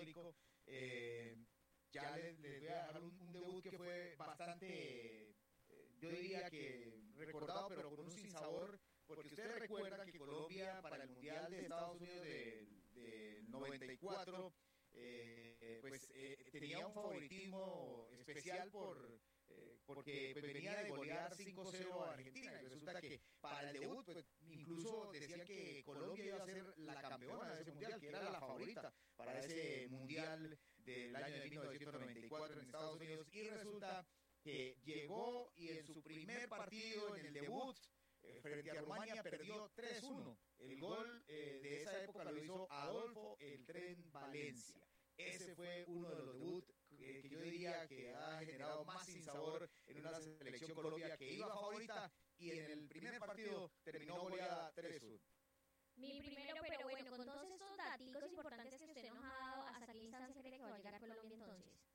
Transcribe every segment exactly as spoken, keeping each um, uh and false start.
histórico. Eh, ya les, les voy a dejar un, un debut que fue bastante, eh, yo diría que recordado, pero con un sinsabor, porque ustedes recuerdan que Colombia para el Mundial de Estados Unidos del de noventa y cuatro, eh, pues eh, tenía un favoritismo especial por... Eh, porque pues, venía de golear cinco cero a Argentina y resulta que para el debut pues, incluso decían que Colombia iba a ser la campeona de ese mundial, que era la favorita para ese mundial del año de mil novecientos noventa y cuatro en Estados Unidos, y resulta que llegó y en su primer partido, en el debut eh, frente a Rumania, perdió tres uno. El gol eh, de esa época lo hizo Adolfo El Tren Valencia. Ese fue uno de los debuts eh, que yo diría que ha generado más sinsabor en una selección Colombia que iba favorita y en el primer partido terminó goleada tres uno. Mi primero, pero bueno, con todos estos datos importantes que usted nos ha dado, ¿hasta qué instancia cree que va a llegar Colombia entonces?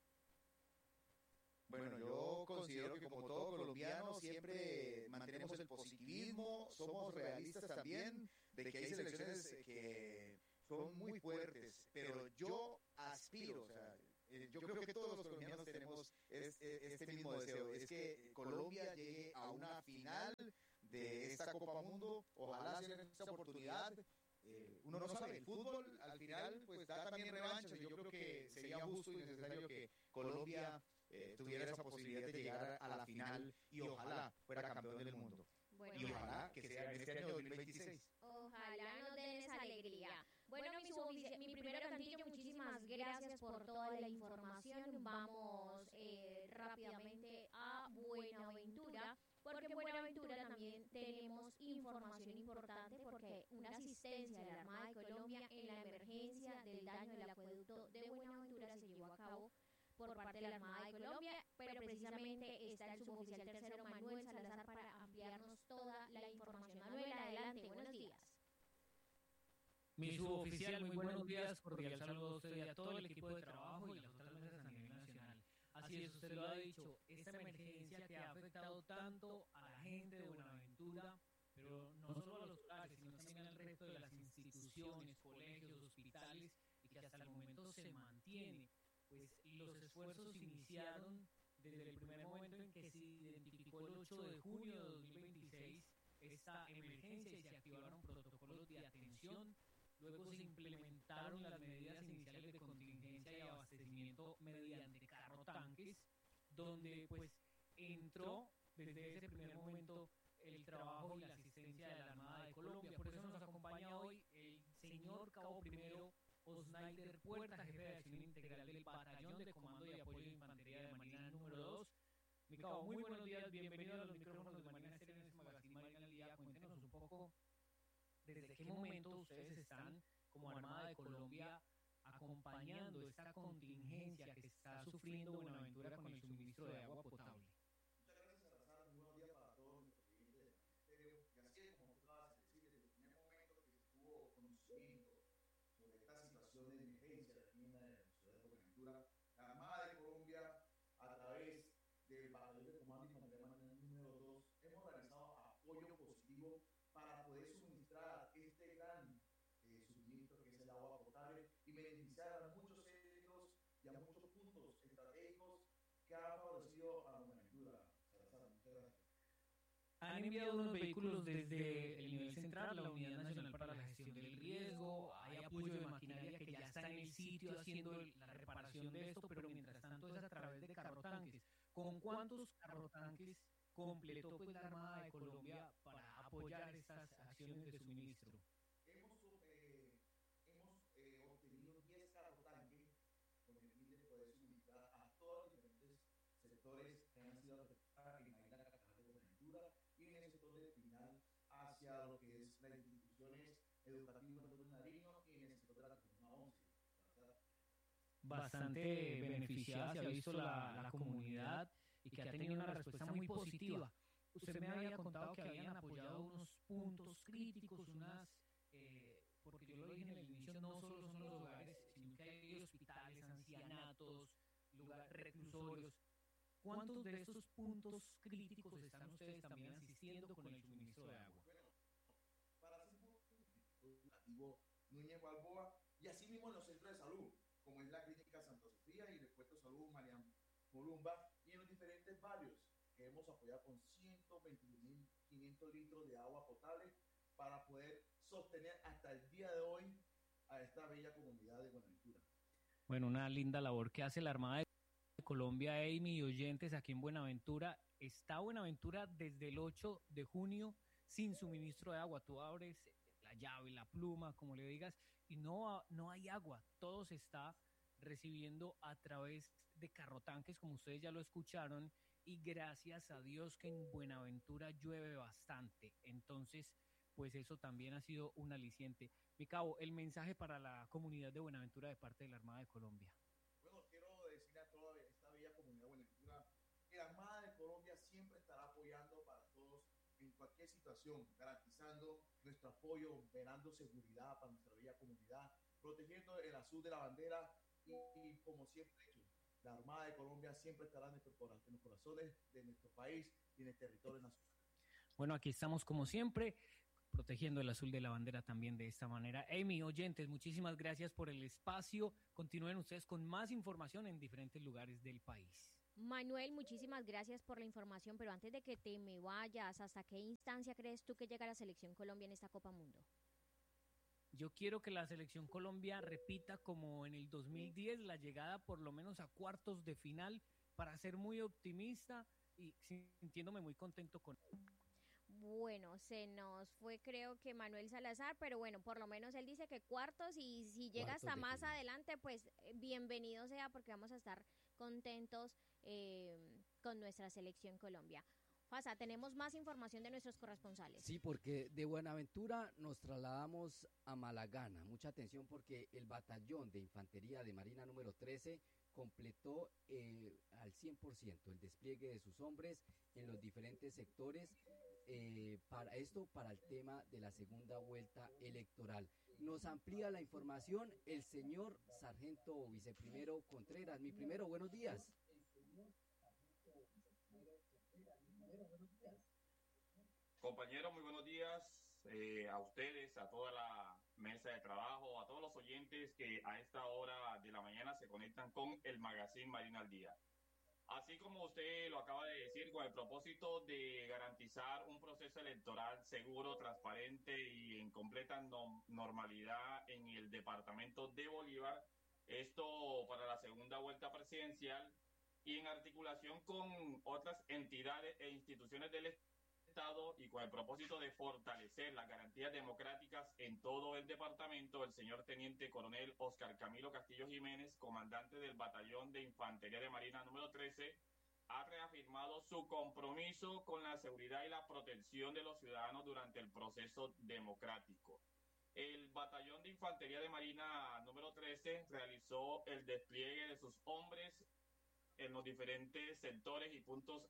Bueno, yo considero que como todo colombiano siempre mantenemos el positivismo, somos realistas también de que hay selecciones que son muy fuertes, pero yo aspiro, o sea, yo creo que todos los colombianos tenemos este mismo deseo, es que Colombia llegue a una final de esta Copa Mundo, ojalá sea en esta oportunidad. Eh, uno no sabe, el fútbol al final pues da también revanchas, y yo creo que sería justo y necesario que Colombia eh, tuviera esa posibilidad de llegar a la final y ojalá fuera campeón del mundo. Bueno, y ojalá que sea en este año dos mil veintiséis. Ojalá nos den esa alegría. Bueno, mi, subofici- mi primero Cantillo, muchísimas gracias por toda la información. Vamos eh, rápidamente a Buenaventura, porque en Buenaventura también tenemos información importante, porque una asistencia de la Armada de Colombia en la emergencia del daño del acueducto de Buenaventura se llevó a cabo por parte de la Armada de Colombia, pero precisamente está el suboficial tercero Manuel Salazar para ampliarnos toda la información. Manuel, adelante, buenos días. Mi suboficial, muy buenos días, cordial saludo a usted y a todo el equipo de trabajo y las otras mesas a nivel nacional. Así es, usted lo ha dicho, esta emergencia que ha afectado tanto a la gente de Buenaventura, pero no solo a los hogares, sino también al resto de las instituciones, colegios, hospitales, y que hasta el momento se mantiene. Pues los esfuerzos iniciaron desde el primer momento en que se identificó el ocho de junio de dos mil veintiséis esta emergencia y se activaron protocolos de atención. Luego se implementaron las medidas iniciales de contingencia y abastecimiento mediante carro tanques, donde pues entró desde ese primer momento el trabajo y la asistencia de la Armada de Colombia. Por eso nos acompaña hoy el señor Cabo Primero Osnaider Puerta, jefe de acción integral del Batallón de Comando y Apoyo de Infantería de Marina número dos. Mi cabo, muy buenos días, bienvenido a los micrófonos de Marina Estéreo en este magazine Marina al Día. Cuéntenos un poco desde qué momento ustedes están como Armada de Colombia acompañando esta contingencia que está sufriendo Buenaventura con el suministro de agua potable. Muchas gracias, Salazar. Muy buenos días para todos nuestros clientes de Marina Estéreo. Y así es, como tú acabas de decir, desde el primer momento que se tuvo conocimiento sobre esta situación de emergencia aquí en la ciudad de Buenaventura, la Armada de Colombia, a través del Batallón de Comando y Infantería Marina número dos, hemos realizado apoyo positivo para poder suministrar este gran eh, suministro que es el agua potable y beneficiar a muchos centros y a muchos puntos estratégicos que han favorecido a Buenaventura. Salazar, muchas gracias. Han enviado unos vehículos desde el nivel central, la Unidad Nacional para la Gestión del Riesgo, hay apoyo de maquinaria que ya está en el sitio haciendo la reparación de esto, pero mientras tanto es a través de carrotanques. ¿Con cuántos carrotanques completó pues la Armada de Colombia para apoyar estas acciones de suministro? Hemos, eh, hemos eh, obtenido diez carrotanques con el fin de poder suministrar a todos los diferentes sectores que han sido afectados en la isla Cartagena de Buenaventura y en el sector de final hacia lo que es las instituciones educativas de Nariño y en el sector de la Comuna once. Bastante beneficiada se ha visto la, la comunidad y que ha tenido una respuesta muy positiva. Usted me había contado que habían apoyado unos puntos críticos, unas, eh, porque yo lo dije en el inicio, no solo son los hogares, sino que hay hospitales, ancianatos, lugares, reclusorios. ¿Cuántos de estos puntos críticos están ustedes también asistiendo con el suministro de agua? Bueno, para hacer un educativo Núñez Balboa y así mismo en los centros de salud, como es la Clínica Santa Sofía y el Puesto de Salud Marian Columba, y en los diferentes barrios que hemos apoyado con ciento veintiún mil quinientos litros de agua potable para poder sostener hasta el día de hoy a esta bella comunidad de Buenaventura. Bueno, una linda labor que hace la Armada de Colombia, Amy, y oyentes aquí en Buenaventura. Está Buenaventura desde el ocho de junio sin suministro de agua. Tú abres la llave, la pluma, como le digas, y no, no hay agua. Todo se está recibiendo a través de carrotanques, como ustedes ya lo escucharon, y gracias a Dios que en Buenaventura llueve bastante. Entonces, pues eso también ha sido un aliciente. Mi cabo, el mensaje para la comunidad de Buenaventura de parte de la Armada de Colombia. Bueno, quiero decirle a toda esta bella comunidad de Buenaventura que la Armada de Colombia siempre estará apoyando para todos en cualquier situación, garantizando nuestro apoyo, velando seguridad para nuestra bella comunidad, protegiendo el azul de la bandera y, y como siempre he dicho, la Armada de Colombia siempre estará en, nuestro, en los corazones de nuestro país y en el territorio nacional. Bueno, aquí estamos como siempre, protegiendo el azul de la bandera también de esta manera. Amy, oyentes, muchísimas gracias por el espacio. Continúen ustedes con más información en diferentes lugares del país. Manuel, muchísimas gracias por la información, pero antes de que te me vayas, ¿hasta qué instancia crees tú que llega la Selección Colombia en esta Copa Mundo? Yo quiero que la Selección Colombia repita como en el dos mil diez, la llegada por lo menos a cuartos de final, para ser muy optimista y sintiéndome muy contento con él. Bueno, se nos fue creo que Manuel Salazar, pero bueno, por lo menos él dice que cuartos y si llega cuartos hasta más final. Adelante, pues bienvenido sea porque vamos a estar contentos eh, con nuestra Selección Colombia. Fasa, tenemos más información de nuestros corresponsales. Sí, porque de Buenaventura nos trasladamos a Malagana. Mucha atención porque el batallón de infantería de Marina número trece completó eh, al cien por ciento el despliegue de sus hombres en los diferentes sectores. Eh, para esto, para el tema de la segunda vuelta electoral. Nos amplía la información el señor Sargento Viceprimero Contreras. Mi primero, buenos días. Compañeros, muy buenos días eh, a ustedes, a toda la mesa de trabajo, a todos los oyentes que a esta hora de la mañana se conectan con el Magazine Marina al Día. Así como usted lo acaba de decir, con el propósito de garantizar un proceso electoral seguro, transparente y en completa no, normalidad en el departamento de Bolívar, esto para la segunda vuelta presidencial y en articulación con otras entidades e instituciones del Estado y con el propósito de fortalecer las garantías democráticas en todo el departamento, el señor Teniente Coronel Oscar Camilo Castillo Jiménez, comandante del Batallón de Infantería de Marina número trece, ha reafirmado su compromiso con la seguridad y la protección de los ciudadanos durante el proceso democrático. El Batallón de Infantería de Marina número trece realizó el despliegue de sus hombres en los diferentes sectores y puntos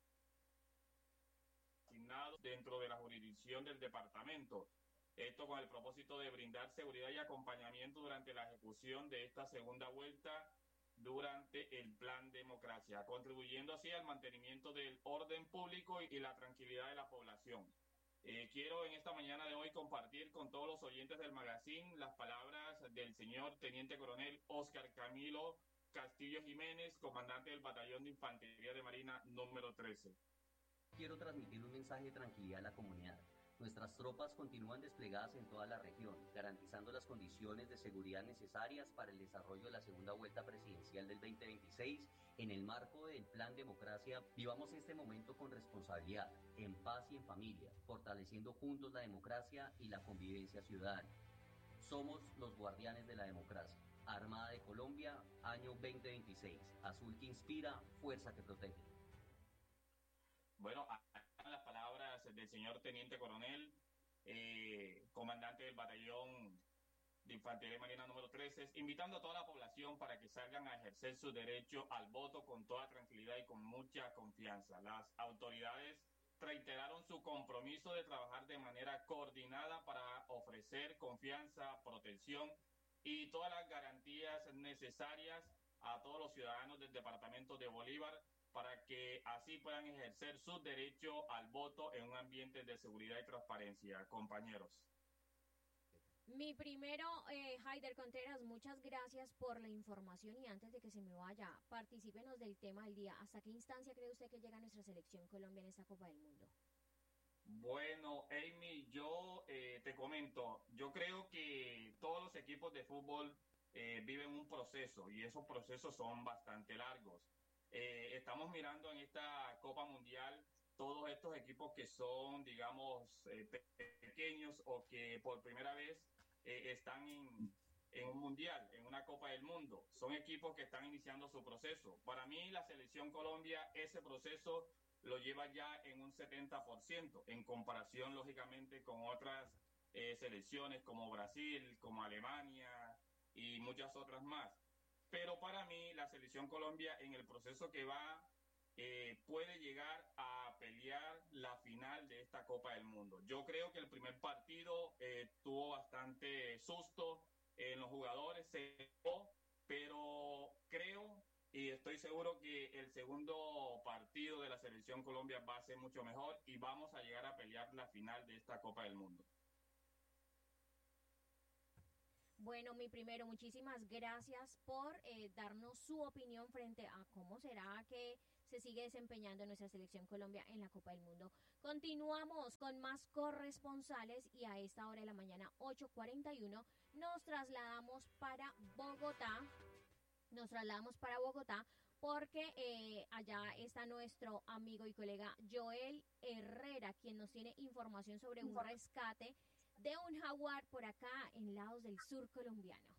asignados dentro de la jurisdicción del departamento. Esto con el propósito de brindar seguridad y acompañamiento durante la ejecución de esta segunda vuelta durante el Plan Democracia, contribuyendo así al mantenimiento del orden público y la tranquilidad de la población. Eh, quiero en esta mañana de hoy compartir con todos los oyentes del magazine las palabras del señor Teniente Coronel Oscar Camilo Castillo Jiménez, comandante del Batallón de Infantería de Marina número trece. Quiero transmitir un mensaje de tranquilidad a la comunidad. Nuestras tropas continúan desplegadas en toda la región, garantizando las condiciones de seguridad necesarias para el desarrollo de la segunda vuelta presidencial del veinte veintiséis. En el marco del Plan Democracia, vivamos este momento con responsabilidad, en paz y en familia, fortaleciendo juntos la democracia y la convivencia ciudadana. Somos los guardianes de la democracia. Armada de Colombia, año veinte veintiséis. Azul que inspira, fuerza que protege. Bueno, las palabras del señor Teniente Coronel, eh, comandante del Batallón de Infantería de Marina número trece, invitando a toda la población para que salgan a ejercer su derecho al voto con toda tranquilidad y con mucha confianza. Las autoridades reiteraron su compromiso de trabajar de manera coordinada para ofrecer confianza, protección y todas las garantías necesarias a todos los ciudadanos del departamento de Bolívar para que así puedan ejercer su derecho al voto en un ambiente de seguridad y transparencia. Compañeros. Mi primero, eh, Haider Contreras, muchas gracias por la información y antes de que se me vaya, particípenos del tema del día. ¿Hasta qué instancia cree usted que llega nuestra selección Colombia en esta Copa del Mundo? Bueno, Amy, yo eh, te comento, yo creo que todos los equipos de fútbol eh, viven un proceso y esos procesos son bastante largos. Eh, estamos mirando en esta Copa Mundial todos estos equipos que son, digamos, eh, pe- pequeños o que por primera vez eh, están en, en un mundial, en una Copa del Mundo. Son equipos que están iniciando su proceso. Para mí, la selección Colombia, ese proceso lo lleva ya en un setenta por ciento, en comparación, lógicamente, con otras eh, selecciones como Brasil, como Alemania y muchas otras más. Pero para mí, la selección Colombia, en el proceso que va, eh, puede llegar a pelear la final de esta Copa del Mundo. Yo creo que el primer partido eh, tuvo bastante susto en los jugadores, se pero creo y estoy seguro que el segundo partido de la selección Colombia va a ser mucho mejor y vamos a llegar a pelear la final de esta Copa del Mundo. Bueno, mi primero, muchísimas gracias por eh, darnos su opinión frente a cómo será que se sigue desempeñando nuestra selección Colombia en la Copa del Mundo. Continuamos con más corresponsales y a esta hora de la mañana, ocho cuarenta y uno, nos trasladamos para Bogotá. Nos trasladamos para Bogotá porque eh, allá está nuestro amigo y colega Joel Herrera, quien nos tiene información sobre un rescate de un jaguar por acá en lados del sur colombiano.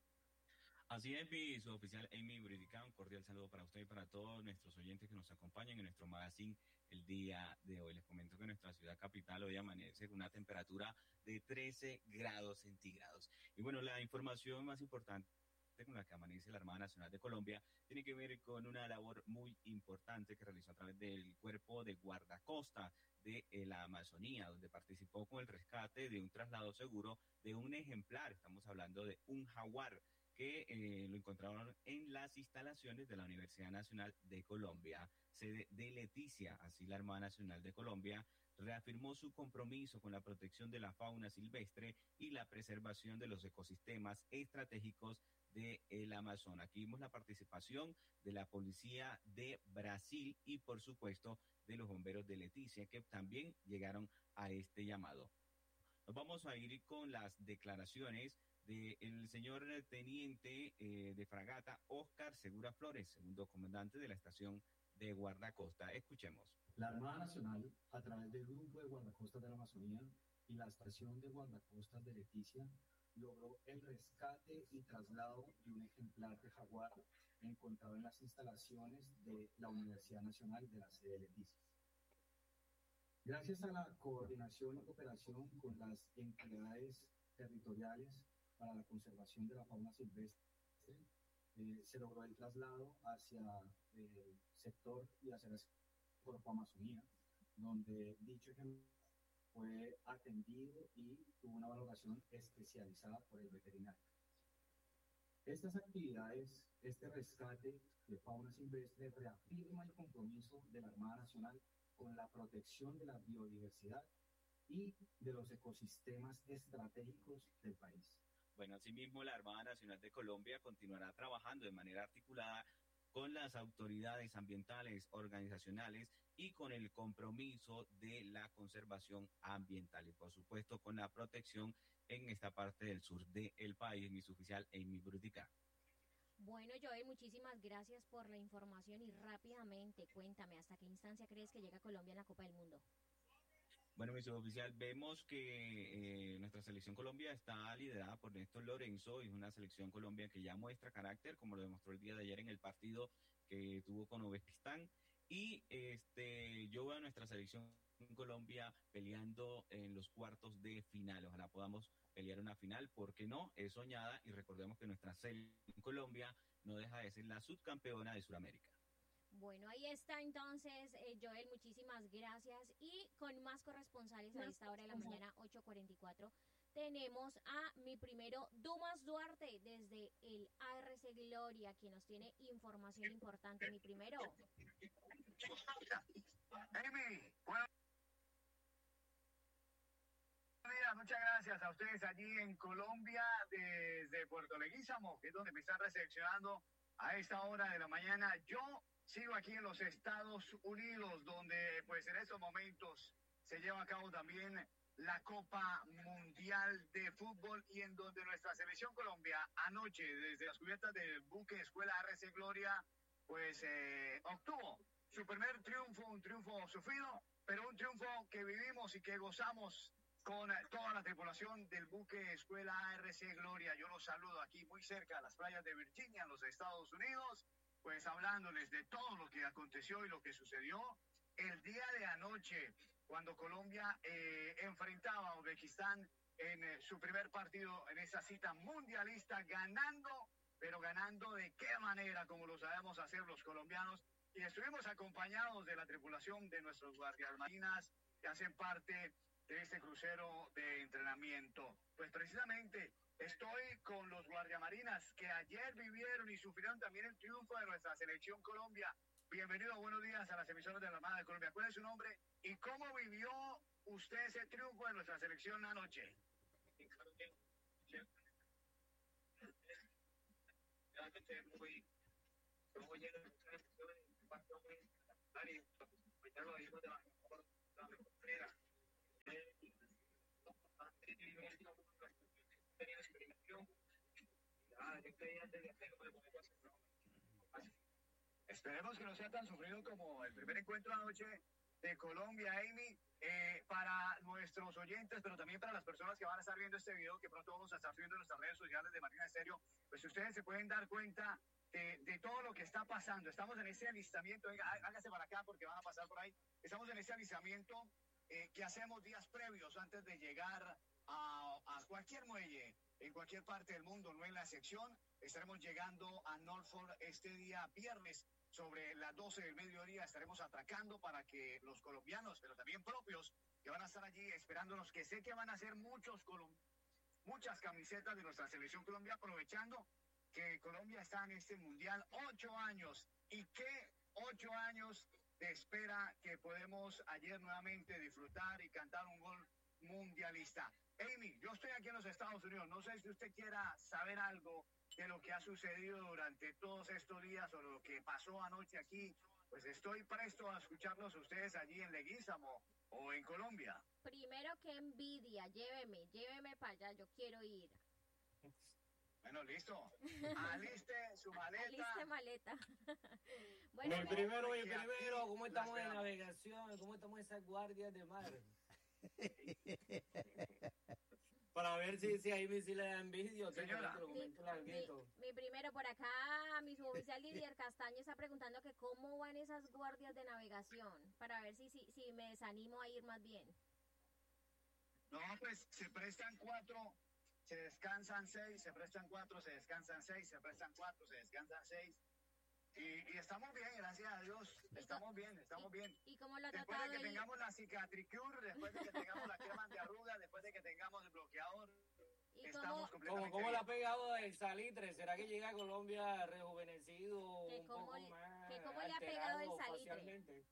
Así es, mi suboficial Amy Buridica, un cordial saludo para usted y para todos nuestros oyentes que nos acompañan en nuestro magazine el día de hoy. Les comento que nuestra ciudad capital hoy amanece con una temperatura de trece grados centígrados. Y bueno, la información más importante con la que amanece la Armada Nacional de Colombia tiene que ver con una labor muy importante que realizó a través del Cuerpo de Guardacosta de eh, la Amazonía, donde participó con el rescate de un traslado seguro de un ejemplar. Estamos hablando de un jaguar que eh, lo encontraron en las instalaciones de la Universidad Nacional de Colombia, sede de Leticia. Así la Armada Nacional de Colombia reafirmó su compromiso con la protección de la fauna silvestre y la preservación de los ecosistemas estratégicos del Amazonas. Aquí vimos la participación de la Policía de Brasil y, por supuesto, de los bomberos de Leticia, que también llegaron a este llamado. Nos vamos a ir con las declaraciones del señor teniente eh, de fragata Oscar Segura Flores, segundo comandante de la estación de guardacosta. Escuchemos. La Armada Nacional, a través del Grupo de Guardacostas de la Amazonía y la estación de guardacostas de Leticia, logró el rescate y traslado de un ejemplar de jaguar encontrado en las instalaciones de la Universidad Nacional de la sede de Leticia. Gracias a la coordinación y cooperación con las entidades territoriales para la conservación de la fauna silvestre, eh, se logró el traslado hacia el sector y hacia el Cuerpo Amazonía, donde dicho ejemplar fue atendido y tuvo una valoración especializada por el veterinario. Estas actividades, este rescate de fauna silvestre reafirma el compromiso de la Armada Nacional con la protección de la biodiversidad y de los ecosistemas estratégicos del país. Bueno, asimismo, la Armada Nacional de Colombia continuará trabajando de manera articulada con las autoridades ambientales, organizacionales y con el compromiso de la conservación ambiental y, por supuesto, con la protección en esta parte del sur del país. Mi suboficial Amy Brutica. Bueno, Joel, muchísimas gracias por la información y rápidamente cuéntame, ¿hasta qué instancia crees que llega Colombia en la Copa del Mundo? Bueno, mi suboficial, vemos que eh, nuestra selección Colombia está liderada por Néstor Lorenzo, y es una selección Colombia que ya muestra carácter, como lo demostró el día de ayer en el partido que tuvo con Uzbekistán. Y este, yo veo a nuestra selección Colombia peleando en los cuartos de final. Ojalá podamos pelear una final, porque no, es soñada, y recordemos que nuestra selección Colombia no deja de ser la subcampeona de Sudamérica. Bueno, ahí está entonces, eh, Joel, muchísimas gracias. Y con más corresponsales a esta hora de la mañana, ocho cuarenta y cuatro, tenemos a mi primero, Dumas Duarte, desde el A R C Gloria, quien nos tiene información importante. Mi primero. Amy, bueno. Mira, muchas gracias a ustedes allí en Colombia, desde Puerto Leguízamo, que es donde me están recepcionando a esta hora de la mañana. Yo sigo aquí en los Estados Unidos, donde pues en estos momentos se lleva a cabo también la Copa Mundial de Fútbol y en donde nuestra selección Colombia anoche, desde las cubiertas del buque Escuela R C Gloria, pues eh, obtuvo su primer triunfo, un triunfo sufrido, pero un triunfo que vivimos y que gozamos con toda la tripulación del buque Escuela R C Gloria. Yo los saludo aquí muy cerca de las playas de Virginia, en los Estados Unidos, pues hablándoles de todo lo que aconteció y lo que sucedió el día de anoche, cuando Colombia eh, enfrentaba a Uzbekistán en eh, su primer partido en esa cita mundialista, ganando, pero ganando de qué manera, como lo sabemos hacer los colombianos, y estuvimos acompañados de la tripulación de nuestros guardias marinas que hacen parte de este crucero de entrenamiento. Pues precisamente estoy con los guardiamarinas que ayer vivieron y sufrieron también el triunfo de nuestra selección Colombia. Bienvenido, buenos días a las emisoras de la Armada de Colombia. ¿Cuál es su nombre y cómo vivió usted ese triunfo de nuestra selección anoche? Realmente muy, muy lleno de muchas emociones, un partido muy espectacular y pues ya lo vimos de la mejor, la mejor manera. Tenía experimentación. Ya, yo creía antes de hacerlo de poder hacerlo. Esperemos que no sea tan sufrido como el primer encuentro anoche de Colombia, Amy. Eh, para nuestros oyentes, pero también para las personas que van a estar viendo este video, que pronto vamos a estar subiendo en nuestras redes sociales de Marina Estéreo, pues ustedes se pueden dar cuenta de, de todo lo que está pasando. Estamos en ese alistamiento, venga, hágase para acá porque van a pasar por ahí. Estamos en ese alistamiento eh, que hacemos días previos antes de llegar a, a cualquier muelle, en cualquier parte del mundo, no en la sección. Estaremos llegando a Norfolk este día viernes. Sobre las doce del mediodía estaremos atracando para que los colombianos, pero también propios, que van a estar allí esperándonos, que sé que van a ser muchos colom muchas camisetas de nuestra selección Colombia, aprovechando que Colombia está en este mundial ocho años. ¿Y qué ocho años de espera que podemos ayer nuevamente disfrutar y cantar un gol mundialista? Amy, yo estoy aquí en los Estados Unidos, no sé si usted quiera saber algo de lo que ha sucedido durante todos estos días o lo que pasó anoche aquí, pues estoy presto a escucharlos a ustedes allí en Leguízamo o en Colombia. Primero, que envidia, lléveme, lléveme para allá, yo quiero ir. Bueno, listo. Aliste su maleta. Aliste maleta. Bueno, el primero, el primero, ¿cómo estamos en navegación? ¿Cómo estamos en esas guardias de mar? Para ver si, si ahí me si le da envidia. Señora. Mi, mi, mi primero por acá, mi suboficial Lidier Castaño está preguntando que cómo van esas guardias de navegación, para ver si, si, si me desanimo a ir más bien. No, pues se prestan cuatro, se descansan seis, se prestan cuatro, se descansan seis, se prestan cuatro, se descansan seis. Y, y estamos bien, gracias a Dios. Estamos bien, estamos y, bien. ¿Y cómo lo ha después tratado de que el... tengamos la cicatricure, después de que tengamos la crema de arruga, después de que tengamos el bloqueador, ¿Y estamos cómo, completamente ¿Cómo, cómo le ha bien. pegado el salitre? ¿Será que llega a Colombia rejuvenecido, ¿Que un cómo poco le- más que cómo le ha pegado el alterado salitre? facialmente?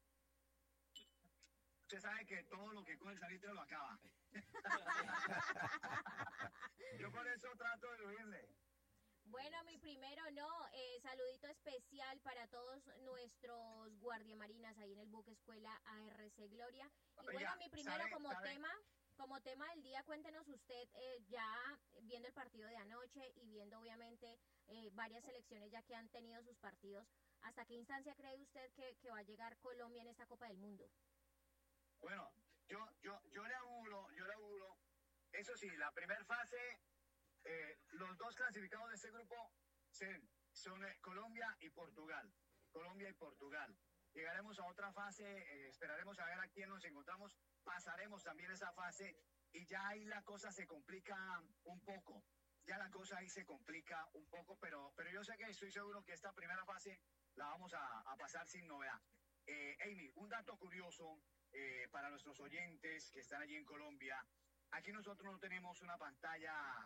Usted sabe que todo lo que coge el salitre lo acaba. Yo por eso trato de huirle. Bueno, mi primero no, eh, saludito especial para todos nuestros guardiamarinas ahí en el buque escuela A R C Gloria. Y Oiga, bueno, mi primero ¿sabe- como sabe? tema, como tema del día, cuéntenos usted, eh, ya viendo el partido de anoche y viendo obviamente eh, varias selecciones ya que han tenido sus partidos, ¿hasta qué instancia cree usted que, que va a llegar Colombia en esta Copa del Mundo? Bueno, yo, yo, yo le auguro, yo le auguro. Eso sí, la primera fase, eh, los dos clasificados de este grupo son, son eh, Colombia y Portugal. Colombia y Portugal. Llegaremos a otra fase, eh, esperaremos a ver a quién nos encontramos, pasaremos también esa fase y ya ahí la cosa se complica un poco. Ya la cosa ahí se complica un poco, pero, pero yo sé que estoy seguro que esta primera fase la vamos a, a pasar sin novedad. Eh, Amy, un dato curioso eh, para nuestros oyentes que están allí en Colombia. Aquí nosotros no tenemos una pantalla.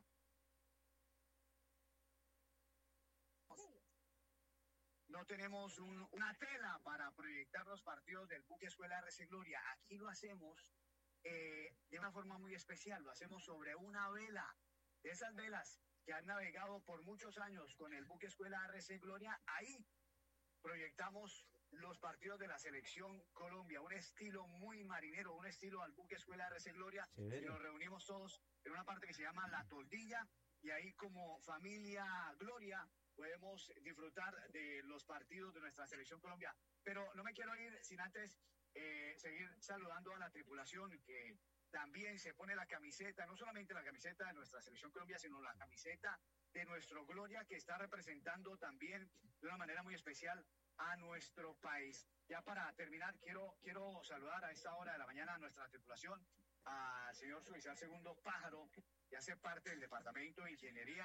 No tenemos un, una tela para proyectar los partidos del buque Escuela R C Gloria. Aquí lo hacemos eh, de una forma muy especial. Lo hacemos sobre una vela, de esas velas que han navegado por muchos años con el buque Escuela R C Gloria. Ahí proyectamos los partidos de la selección Colombia, un estilo muy marinero, un estilo al buque Escuela R C Gloria, y nos reunimos todos en una parte que se llama La Toldilla, y ahí como familia Gloria podemos disfrutar de los partidos de nuestra selección Colombia. Pero no me quiero ir sin antes eh, seguir saludando a la tripulación que también se pone la camiseta, no solamente la camiseta de nuestra selección Colombia, sino la camiseta de nuestro Gloria, que está representando también de una manera muy especial a nuestro país. Ya para terminar, quiero, quiero saludar a esta hora de la mañana a nuestra tripulación, al señor Suizal Segundo Pájaro, que hace parte del Departamento de Ingeniería.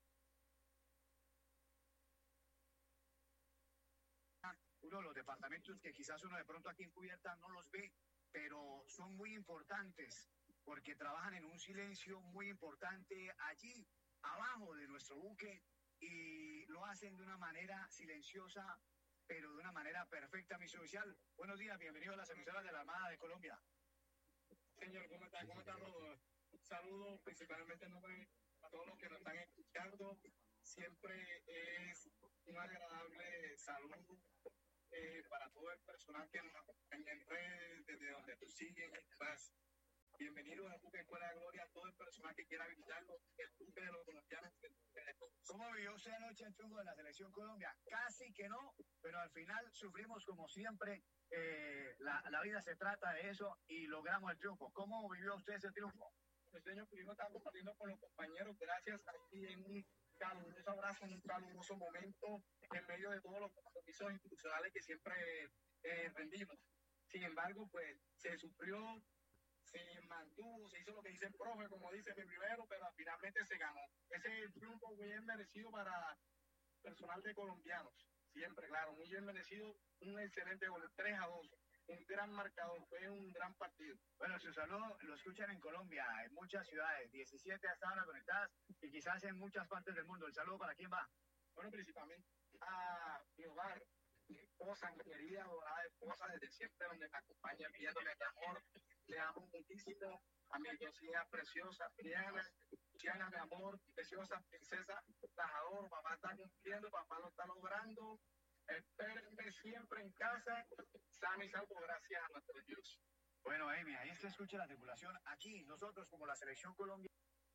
Uno de los departamentos que quizás uno de pronto aquí en Cubierta no los ve, pero son muy importantes porque trabajan en un silencio muy importante allí abajo de nuestro buque y lo hacen de una manera silenciosa, pero de una manera perfecta. Mi oficial, buenos días, bienvenido a las emisoras de la Armada de Colombia. Señor, ¿cómo están? ¿Cómo están todos? Un saludo principalmente en nombre a todos los que nos están escuchando. Siempre es un agradable saludo eh, para todo el personal que nos acompaña en redes, desde donde tú sigues y demás. Bienvenidos al buque Escuela de Gloria, a todo el personal que quiera visitarlo, el buque de los colombianos. ¿Cómo vivió usted anoche el triunfo de la selección Colombia? Casi que no, pero al final sufrimos como siempre. Eh, la, la vida se trata de eso y logramos el triunfo. ¿Cómo vivió usted ese triunfo? Pues señor, primero estaba compartiendo con los compañeros, gracias aquí en un caluroso abrazo, en un caluroso momento, en medio de todos los compromisos institucionales que siempre eh, rendimos. Sin embargo, pues se sufrió, se mantuvo, se hizo lo que dice el profe, como dice mi primero, pero finalmente se ganó. Ese es el triunfo muy bien merecido para personal de colombianos. Siempre, claro, muy bien merecido, un excelente gol, tres a dos, un gran marcador, fue un gran partido. Bueno, su saludo lo escuchan en Colombia, en muchas ciudades, diecisiete hasta ahora conectadas y quizás en muchas partes del mundo. ¿El saludo para quién va? Bueno, principalmente a mi hogar, mi esposa, mi querida adorada esposa, desde siempre donde me acompaña pidiéndole mi amor, le amo muchísimo, a mis dos hijas preciosas, Triana, Luciana, mi amor, preciosa princesa, las adoro, papá está cumpliendo, papá lo está logrando, espérenme siempre en casa, sano y salvo, gracias a nuestro Dios. Bueno, Amy, ahí se escucha la tripulación. Aquí, nosotros como la selección Colombia,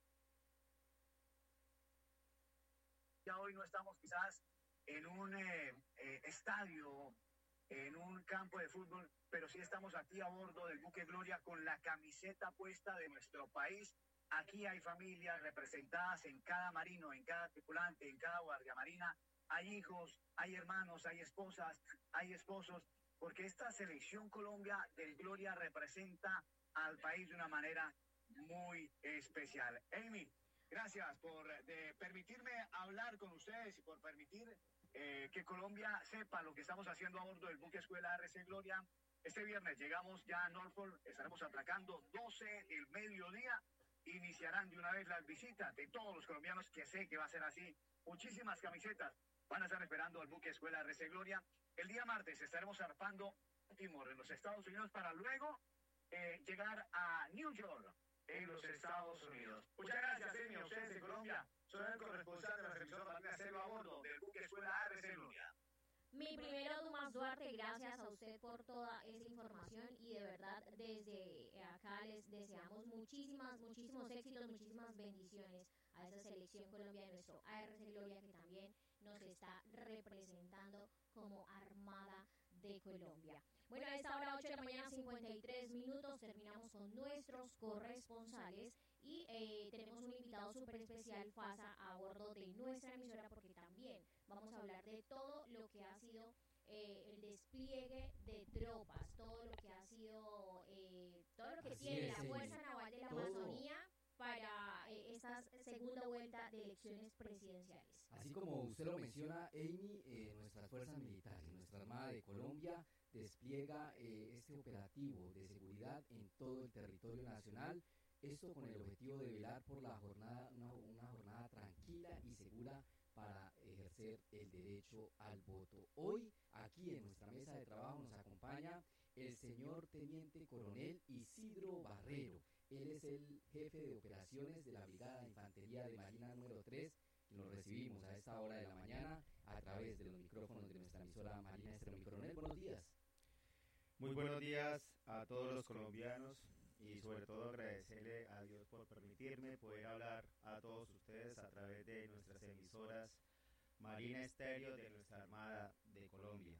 ya hoy no estamos quizás en un eh, eh, estadio, en un campo de fútbol, pero sí estamos aquí a bordo del buque Gloria con la camiseta puesta de nuestro país. Aquí hay familias representadas en cada marino, en cada tripulante, en cada guardia marina. Hay hijos, hay hermanos, hay esposas, hay esposos, porque esta selección Colombia del Gloria representa al país de una manera muy especial. Amy, gracias por de permitirme hablar con ustedes y por permitir eh, que Colombia sepa lo que estamos haciendo a bordo del buque Escuela R C Gloria. Este viernes llegamos ya a Norfolk, estaremos atracando doce del mediodía. Iniciarán de una vez las visitas de todos los colombianos, que sé que va a ser así. Muchísimas camisetas van a estar esperando al buque Escuela R C Gloria. El día martes estaremos zarpando Baltimore, en los Estados Unidos, para luego eh, llegar a New York, en los Estados Unidos. Muchas gracias, Emi, a ustedes de Colombia. Soy el corresponsal de la selección Marina Selva a bordo del buque Escuela R C Gloria. Mi primero, Dumas Duarte, gracias a usted por toda esa información y de verdad desde acá les deseamos muchísimas, muchísimos éxitos, muchísimas bendiciones a esa selección Colombia de nuestro A R C Gloria que también nos está representando como Armada de Colombia. Bueno, a esta hora ocho de la mañana, cincuenta y tres minutos, terminamos con nuestros corresponsales y eh, tenemos un invitado súper especial, Fasa, a bordo de nuestra emisora, porque también vamos a hablar de todo lo que ha sido eh, el despliegue de tropas, todo lo que ha sido, eh, todo lo que Así tiene es, la sí. Fuerza Naval de la Todo. Amazonía para eh, esta segunda vuelta de elecciones presidenciales. Así como usted lo menciona, Amy, eh, nuestras fuerzas militares, nuestra Armada de Colombia despliega eh, este operativo de seguridad en todo el territorio nacional. Esto con el objetivo de velar por la jornada, una, una jornada tranquila y segura para ejercer el derecho al voto. Hoy, aquí en nuestra mesa de trabajo, nos acompaña el señor Teniente Coronel Isidro Barrero. Él es el jefe de operaciones de la Brigada de Infantería de Marina número tres, que nos recibimos a esta hora de la mañana a través de los micrófonos de nuestra emisora Marina Estéreo. Mi coronel, buenos días. Muy buenos días a todos los colombianos y sobre todo agradecerle a Dios por permitirme poder hablar a todos ustedes a través de nuestras emisoras Marina Estéreo de nuestra Armada de Colombia.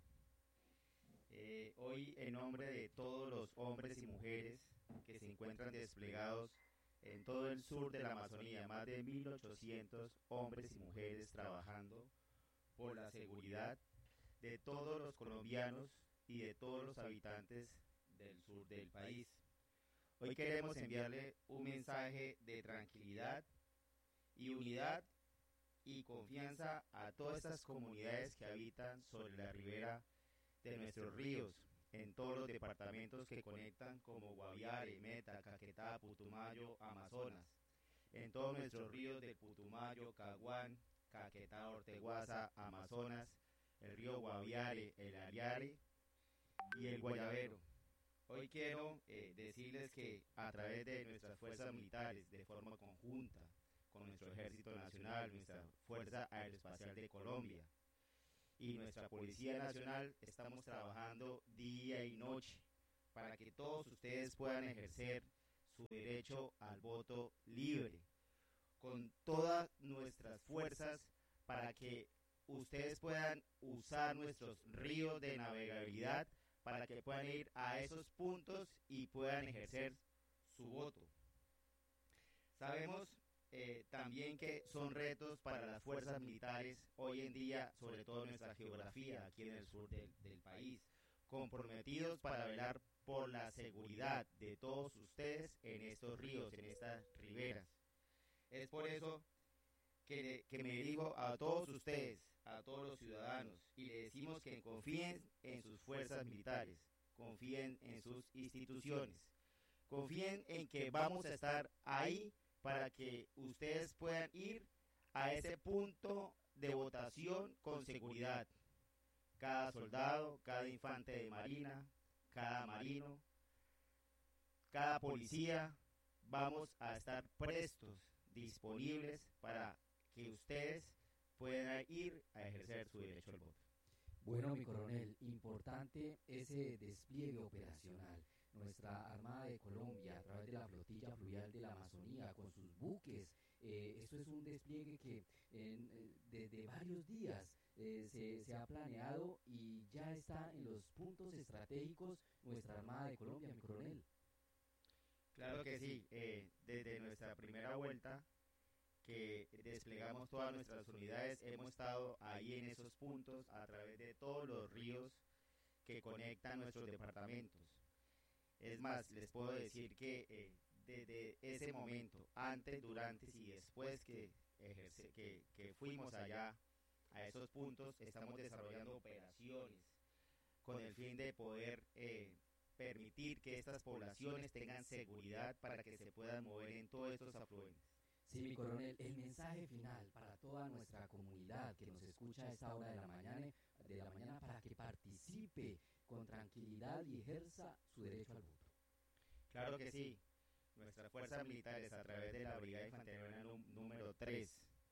Eh, hoy, en nombre de todos los hombres y mujeres que se encuentran desplegados en todo el sur de la Amazonía, más de mil ochocientos hombres y mujeres trabajando por la seguridad de todos los colombianos y de todos los habitantes del sur del país. Hoy queremos enviarle un mensaje de tranquilidad y unidad y confianza a todas estas comunidades que habitan sobre la ribera de nuestros ríos, en todos los departamentos que conectan como Guaviare, Meta, Caquetá, Putumayo, Amazonas, en todos nuestros ríos del Putumayo, Caguán, Caquetá, Orteguaza, Amazonas, el río Guaviare, el Ariare y el Guayabero. Hoy quiero eh, decirles que a través de nuestras fuerzas militares, de forma conjunta, con nuestro Ejército Nacional, nuestra Fuerza Aeroespacial de Colombia y nuestra Policía Nacional, estamos trabajando día y noche para que todos ustedes puedan ejercer su derecho al voto libre, con todas nuestras fuerzas para que ustedes puedan usar nuestros ríos de navegabilidad para que puedan ir a esos puntos y puedan ejercer su voto. Sabemos eh, también que son retos para las fuerzas militares hoy en día, sobre todo en nuestra geografía aquí en el sur del, del país, comprometidos para velar por la seguridad de todos ustedes en estos ríos, en estas riberas. Es por eso que, que me dirijo a todos ustedes, a todos los ciudadanos, y le decimos que confíen en sus fuerzas militares, confíen en sus instituciones, confíen en que vamos a estar ahí para que ustedes puedan ir a ese punto de votación con seguridad. Cada soldado, cada infante de marina, cada marino, cada policía, vamos a estar prestos, disponibles para que ustedes puedan ir a ejercer su derecho al voto. Bueno, mi coronel, importante ese despliegue operacional. Nuestra Armada de Colombia, a través de la flotilla fluvial de la Amazonía, con sus buques, eh, esto es un despliegue que en, eh, desde varios días eh, se, se ha planeado y ya está en los puntos estratégicos nuestra Armada de Colombia, mi coronel. Claro que sí, eh, desde nuestra primera vuelta que desplegamos todas nuestras unidades, hemos estado ahí en esos puntos a través de todos los ríos que conectan nuestros departamentos. Es más, les puedo decir que eh, desde ese momento, antes, durante y después que, ejerce, que, que fuimos allá a esos puntos, estamos desarrollando operaciones con el fin de poder eh, permitir que estas poblaciones tengan seguridad para que se puedan mover en todos estos afluentes. Sí, mi coronel, el mensaje final para toda nuestra comunidad que nos escucha a esta hora de la mañana, de la mañana para que participe con tranquilidad y ejerza su derecho al voto. Claro que sí. Nuestras fuerzas militares, a través de la Brigada de Infantería número tres,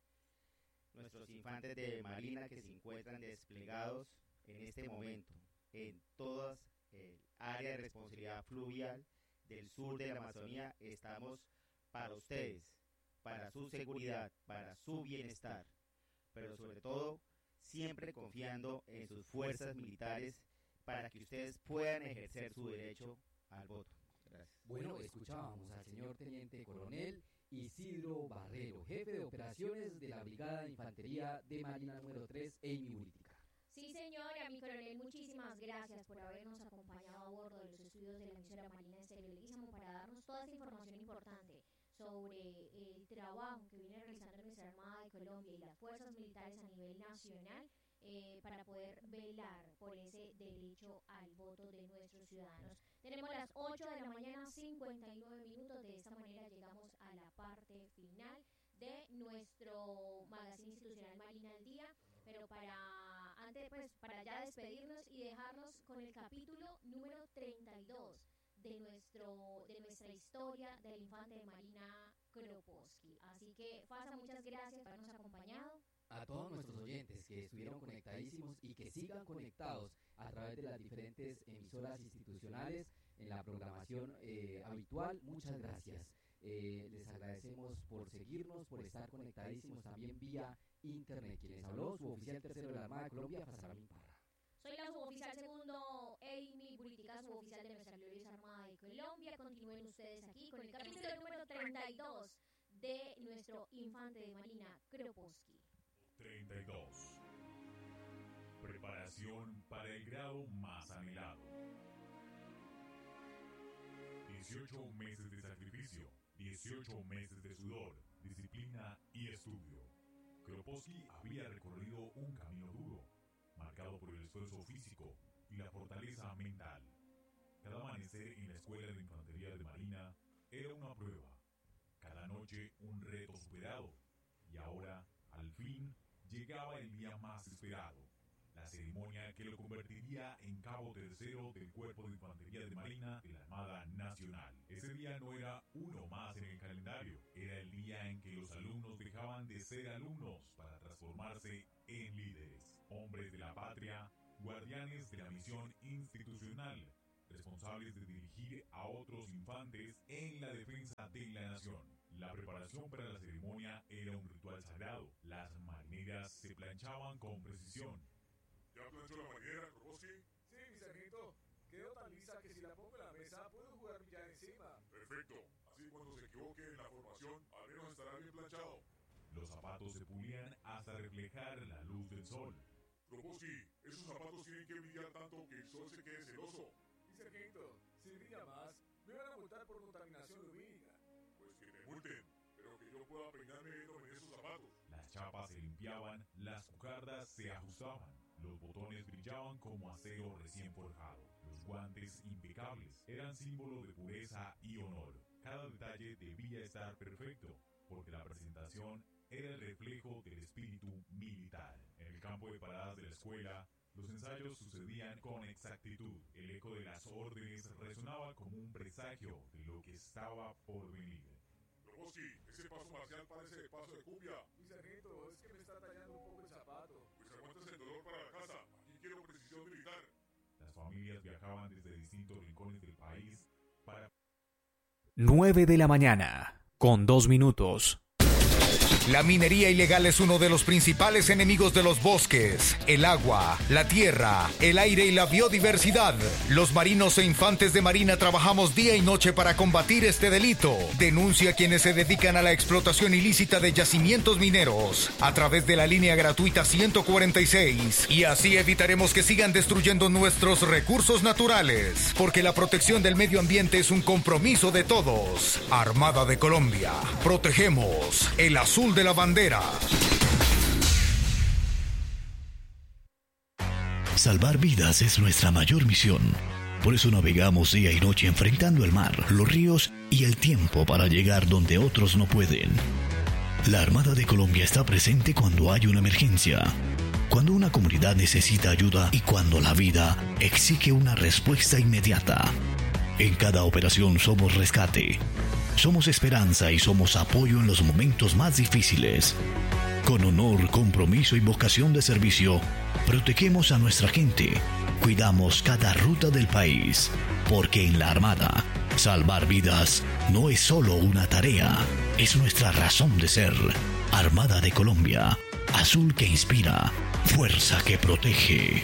nuestros infantes de Marina que se encuentran desplegados en este momento en todas el área de responsabilidad fluvial del sur de la Amazonía, estamos para ustedes, para su seguridad, para su bienestar, pero sobre todo siempre confiando en sus fuerzas militares para que ustedes puedan ejercer su derecho al voto. Gracias. Bueno, escuchábamos al señor Teniente Coronel Isidro Barrero, jefe de operaciones de la Brigada de Infantería de Marina número tres, Amy Buritica. Sí, señora, mi coronel, muchísimas gracias por habernos acompañado a bordo de los estudios de la emisora Marina Estéreo Leguízamo para darnos toda esa información importante sobre el trabajo que viene realizando nuestra Armada de Colombia y las fuerzas militares a nivel nacional eh, para poder velar por ese derecho al voto de nuestros ciudadanos. Tenemos las ocho de la mañana, cincuenta y nueve minutos. De esta manera llegamos a la parte final de nuestro magazine institucional Marina al Día, pero para antes solamente pues para ya despedirnos y dejarnos con el capítulo número treinta y dos de nuestro de nuestra historia del infante de Marina Kropotkin. Así que, Fasa, muchas gracias por habernos acompañado. A todos nuestros oyentes que estuvieron conectadísimos y que sigan conectados a través de las diferentes emisoras institucionales en la programación eh, habitual, muchas gracias. Eh, les agradecemos por seguirnos, por estar conectadísimos también vía internet. Quien les habló, su oficial tercero de la Armada de Colombia, Fasaramín Parra. Soy la suboficial segundo, Amy Buritica, suboficial de nuestra gloriosa Armada de Colombia. Continúen ustedes aquí con el capítulo número treinta y dos de nuestro infante de Marina Kropotkin. treinta y dos. Preparación para el grado más anhelado. dieciocho meses de sacrificio, dieciocho meses de sudor, disciplina y estudio. Kropotkin había recorrido un camino duro, marcado por el esfuerzo físico y la fortaleza mental. Cada amanecer en la Escuela de Infantería de Marina era una prueba, cada noche un reto superado, y ahora, al fin, llegaba el día más esperado, la ceremonia que lo convertiría en cabo tercero del Cuerpo de Infantería de Marina de la Armada Nacional. Ese día no era uno más en el calendario, era el día en que los alumnos dejaban de ser alumnos para transformarse en líderes, hombres de la patria, guardianes de la misión institucional, responsables de dirigir a otros infantes en la defensa de la nación. La preparación para la ceremonia era un ritual sagrado. Las marineras se planchaban con precisión. ¿Ya planchó la marinera, Kropotkin? Sí, mi sargento. Quedó tan lisa que si la pongo en la mesa puedo jugar billar encima. Perfecto. Así cuando se equivoque en la formación, al menos estará bien planchado. Los zapatos se pulían hasta reflejar la luz del sol. Kropotkin, esos zapatos tienen que brillar tanto que el sol se quede celoso. Mi sargento, si brilla más, me van a multar por contaminación lumínica. Pues que me multen, pero que yo pueda peinarme viéndome en esos zapatos. Las chapas se limpiaban, las cucardas se ajustaban, los botones brillaban como acero recién forjado, los guantes impecables eran símbolo de pureza y honor. Cada detalle debía estar perfecto, porque la presentación era el reflejo del espíritu militar. En el campo de paradas de la escuela, los ensayos sucedían con exactitud. El eco de las órdenes resonaba como un presagio de lo que estaba por venir. Kropotkin, ese paso marcial parece paso de cumbia. Mi sargento, es que me está tallando un poco el zapato. Pues aguantas el dolor para la casa. Aquí quiero precisión militar. Las familias viajaban desde distintos rincones del país para... nueve de la mañana, con dos minutos. La minería ilegal es uno de los principales enemigos de los bosques, el agua, la tierra, el aire y la biodiversidad. Los marinos e infantes de marina trabajamos día y noche para combatir este delito. Denuncia a quienes se dedican a la explotación ilícita de yacimientos mineros a través de la línea gratuita ciento cuarenta y seis y así evitaremos que sigan destruyendo nuestros recursos naturales, porque la protección del medio ambiente es un compromiso de todos. Armada de Colombia, protegemos el azul de la bandera. Salvar vidas es nuestra mayor misión. Por eso navegamos día y noche enfrentando el mar, los ríos y el tiempo para llegar donde otros no pueden. La Armada de Colombia está presente cuando hay una emergencia, cuando una comunidad necesita ayuda y cuando la vida exige una respuesta inmediata. En cada operación somos rescate, somos esperanza y somos apoyo en los momentos más difíciles. Con honor, compromiso y vocación de servicio, protegemos a nuestra gente, cuidamos cada ruta del país, porque en la Armada, salvar vidas no es solo una tarea, es nuestra razón de ser. Armada de Colombia, azul que inspira, fuerza que protege.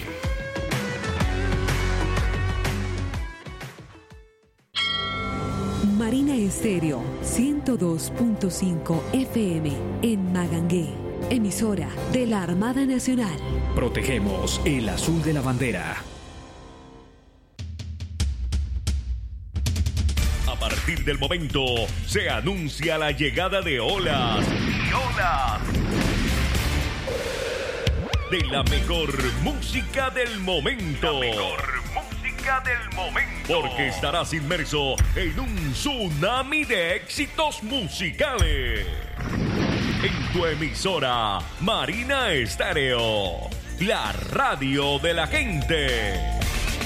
Marina Estéreo ciento dos punto cinco F M en Magangué, emisora de la Armada Nacional. Protegemos el azul de la bandera. A partir del momento se anuncia la llegada de olas y olas de la mejor música del momento. La mejor música del momento. Porque estarás inmerso en un tsunami de éxitos musicales. En tu emisora Marina Estéreo. la radio de la gente.